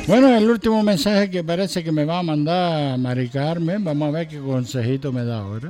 Bueno, el último mensaje que parece que me va a mandar Mari Carmen. Vamos a ver qué consejito me da ahora.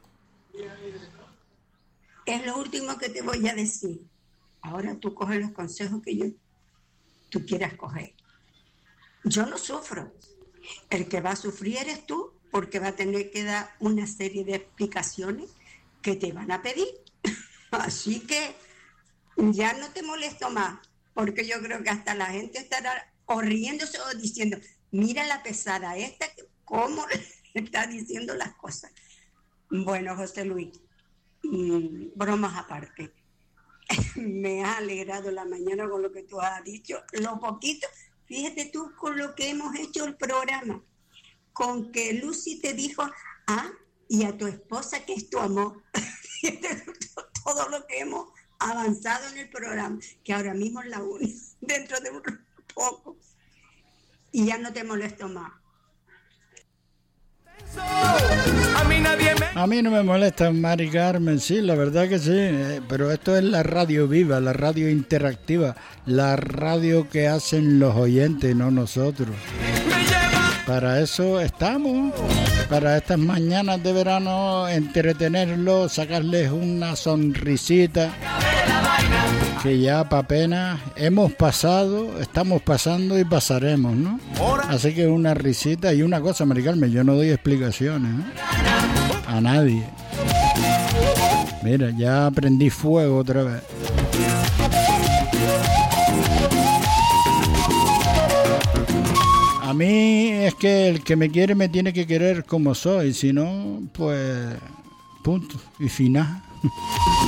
Es lo último que te voy a decir. Ahora tú coges los consejos que tú quieras coger. Yo no sufro. El que va a sufrir eres tú, porque va a tener que dar una serie de explicaciones que te van a pedir. Así que ya no te molesto más, porque yo creo que hasta la gente estará o riéndose o diciendo, mira la pesada esta, cómo está diciendo las cosas. Bueno, José Luis, bromas aparte, me ha alegrado la mañana con lo que tú has dicho, lo poquito, fíjate tú con lo que hemos hecho el programa, con que Lucy te dijo, y a tu esposa que es tu amor, todo lo que hemos avanzado en el programa, que ahora mismo es la única, dentro de un poco, y ya no te molesto más. A mí no me molesta Mari Carmen, sí, la verdad que sí, pero esto es la radio viva, la radio interactiva, la radio que hacen los oyentes, no nosotros. Para eso estamos, para estas mañanas de verano, entretenerlos, sacarles una sonrisita, que ya pa' pena hemos pasado, estamos pasando y pasaremos, ¿no? Así que una risita y una cosa, Mari Carmen, yo no doy explicaciones, ¿no? A nadie. Mira, ya prendí fuego otra vez. A mí es que el que me quiere me tiene que querer como soy, si no, pues punto y final.